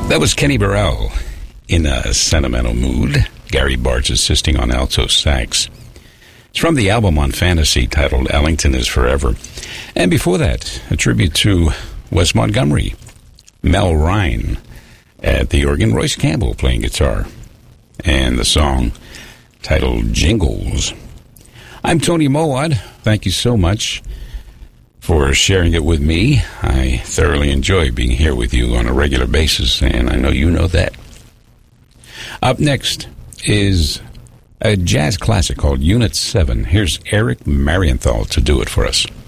That was Kenny Burrell in a sentimental mood. Gary Bartz assisting on alto sax. It's from the album on Fantasy titled Ellington is Forever. And before that, a tribute to Wes Montgomery. Mel Ryan at the organ, Royce Campbell playing guitar. And the song titled Jingles. I'm Tony Mowat. Thank you so much for sharing it with me. I thoroughly enjoy being here with you on a regular basis, and I know you know that. Up next is a jazz classic called Unit 7. Here's Eric Marienthal to do it for us.